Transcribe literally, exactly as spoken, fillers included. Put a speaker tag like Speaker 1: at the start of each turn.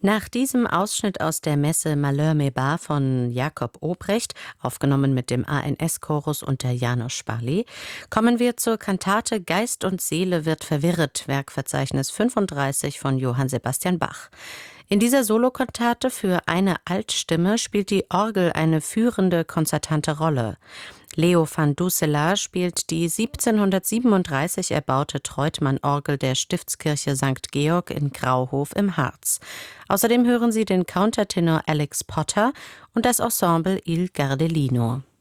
Speaker 1: Nach diesem Ausschnitt aus der Messe Malheur-Mébar von Jakob Obrecht, aufgenommen mit dem A N S-Chorus unter János Sparlé, kommen wir zur Kantate Geist und Seele wird verwirret, Werkverzeichnis fünfunddreißig von Johann Sebastian Bach. In dieser Solokantate für eine Altstimme spielt die Orgel eine führende, konzertante Rolle. Leo van Dusselaar spielt die siebzehnhundertsiebenunddreißig erbaute Treutmann-Orgel der Stiftskirche Sankt Georg in Grauhof im Harz. Außerdem hören Sie den Countertenor Alex Potter und das Ensemble Il Gardelino.